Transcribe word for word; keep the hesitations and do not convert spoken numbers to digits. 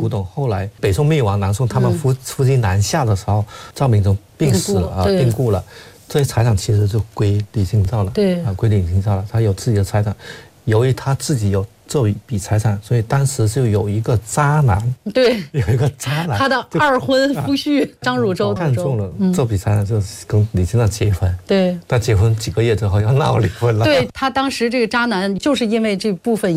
古董。后来北宋灭亡，南宋他们夫、嗯、夫妻南下的时候，赵敏忠病死了啊，病故了，这些财产其实就归李清照了。 对啊，归李清照了。他有自己的财产，由于他自己有这一笔财产，所以当时就有一个渣男， 对， 有一个渣男， 他的二婚夫婿张汝舟看中了这笔财产，就是跟李清照结婚。 对， 但结婚几个月之后要闹离婚了。 对，他当时这个渣男就是因为这部分